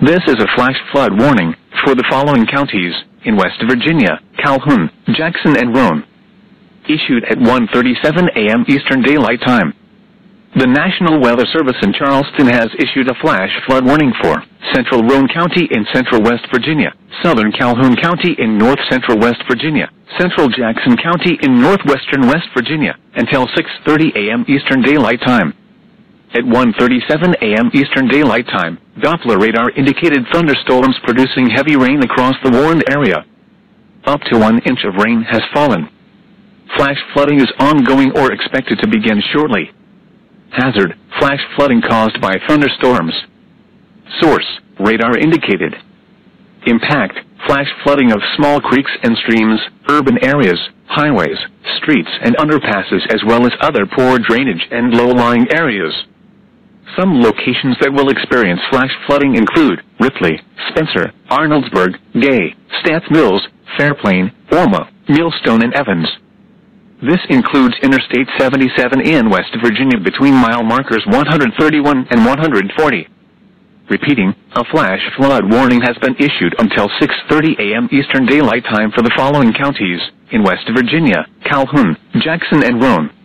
This is a flash flood warning for the following counties in West Virginia: Calhoun, Jackson, and Roane. Issued at 1:37 a.m. Eastern Daylight Time. The National Weather Service in Charleston has issued a flash flood warning for Central Roane County in Central West Virginia, Southern Calhoun County in North Central West Virginia, Central Jackson County in Northwestern West Virginia, until 6:30 a.m. Eastern Daylight Time. At 1:37 a.m. Eastern Daylight Time, Doppler radar indicated thunderstorms producing heavy rain across the warned area. Up to 1 inch of rain has fallen. Flash flooding is ongoing or expected to begin shortly. Hazard: flash flooding caused by thunderstorms. Source: radar indicated. Impact: flash flooding of small creeks and streams, urban areas, highways, streets and underpasses, as well as other poor drainage and low-lying areas. Some locations that will experience flash flooding include Ripley, Spencer, Arnoldsburg, Gay, Stath Mills, Fairplain, Orma, Millstone, and Evans. This includes Interstate 77 in West Virginia between mile markers 131 and 140. Repeating, a flash flood warning has been issued until 6:30 a.m. Eastern Daylight Time for the following counties in West Virginia: Calhoun, Jackson, and Roane.